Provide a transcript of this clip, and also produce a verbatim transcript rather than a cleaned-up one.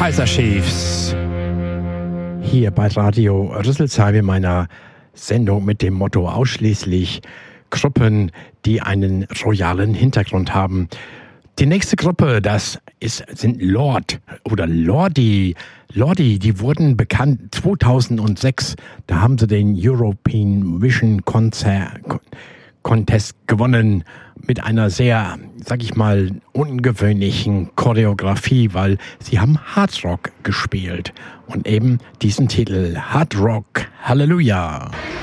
Kaiser Chiefs. Hier bei Radio Rüsselsheim in meiner Sendung mit dem Motto ausschließlich Gruppen, die einen royalen Hintergrund haben. Die nächste Gruppe, das ist, sind Lord oder Lordi. Lordi, die wurden bekannt zweitausendsechs. Da haben sie den European Vision Concert Contest gewonnen mit einer sehr, sag ich mal, ungewöhnlichen Choreografie, weil sie haben Hard Rock gespielt und eben diesen Titel Hard Rock Hallelujah.